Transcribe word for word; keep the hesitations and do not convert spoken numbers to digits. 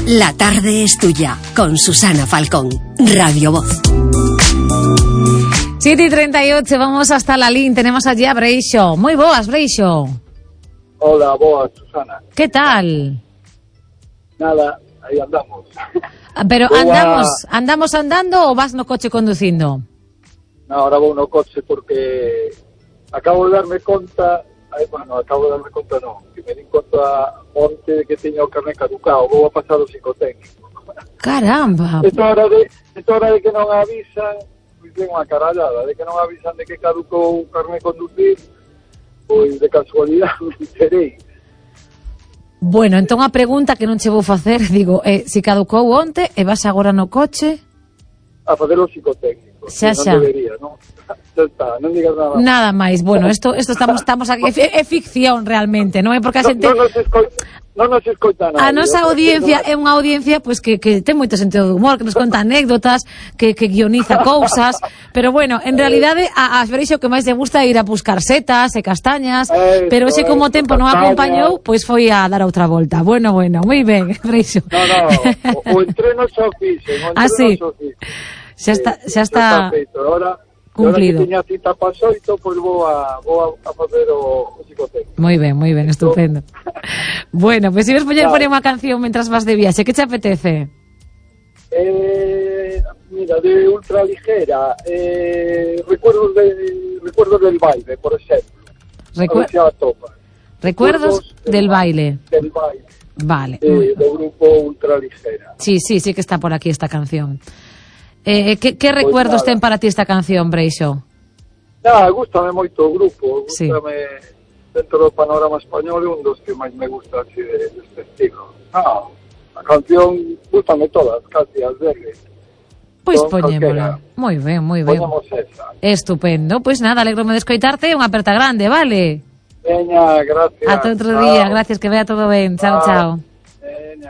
La tarde es tuya, con Susana Falcón, Radio Voz. siete y treinta y ocho, vamos hasta Lalín, tenemos allí a Breixo. Moi boas, Breixo. Hola, boas, Susana. Que tal? Nada, aí andamos. Pero Boa. andamos, andamos andando ou vas no coche conducindo? No, ahora vou no coche porque acabo de darme conta, ay, bueno, acabo de darme conta non, que me di conta onte de que teño o carné caducado, vou a pasar o psicotécnico. Caramba. Esta hora de, esta hora de que non avisan, pois ten unha carallada, de que non avisan de que caducou o carné conducir, pois de casualidade me enterei. Bueno, entón a pregunta que non che vou facer, digo, eh, se caducou onte e vas agora no coche? A facer o psicotécnico. Xa, xa. Non debería, non? Xa está, non digas nada. Nada máis. Bueno, esto esto estamos estamos aquí é, é ficción realmente, non é porque a xente Non nos escoita, non nos escoita nada. a nosa audiencia é unha audiencia pois que que ten moito sentido de humor, que nos conta anécdotas, que que guioniza cousas, pero bueno, en realidade a, a Breixo que máis lle gusta é ir a buscar setas e castañas, Eso, pero ese como o tempo non castañas. acompañou, pois foi a dar outra volta. Bueno, bueno, moi ben, Breixo. No, no, o, o entreno xa o fixe, o entreno Ah, sí. xa o fixe. Xa está, xa Xa está feito. Ahora, cumplido. Ahora que tiña cita para xoito, pois vou a, vou a, a facer o, o psicotécnico. Moi ben, moi ben, estupendo. Bueno, pois pues, se ves poñer Claro. poñer unha canción mentras vas de viaxe, que te apetece? Eh, mira, de ultraligera, eh, recuerdos, de, recuerdos del baile, por exemplo. Recu- A ver se a topa. Recuerdos del baile. Del baile, Vale. de, do grupo ultraligera. Sí, sí, sí que está por aquí esta canción. Eh, que, que Pois recuerdos nada. ten para ti esta canción, Breixo? Ah, gústame moito o grupo, Sí. gústame dentro do panorama español, é un dos que máis me gusta así de, deste estilo. Ah, a canción gústame todas, casi as verdes. Pois Con poñémola. calquera. Moi ben, moi ben. Ponemos esa. Estupendo. Pois nada, alegrome de escoitarte e unha aperta grande, vale? Veña, gracias. Ata outro Chao. día, gracias, que vea todo ben. Chao, Chao. chao.